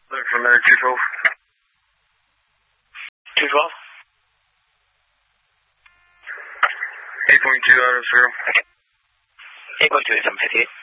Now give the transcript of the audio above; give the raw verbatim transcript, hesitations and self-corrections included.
Looking for another two twelve. two twelve? eight point two out of zero. eight point two, eight seven fifty-eight.